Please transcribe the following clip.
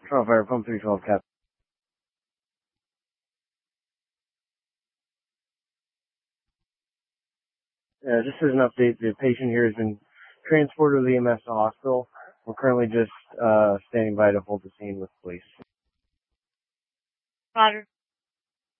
Toronto Fire, Pump 312, Cap. Just as an update, the patient here has been transported to the EMS hospital. We're currently just standing by to hold the scene with police. Roger.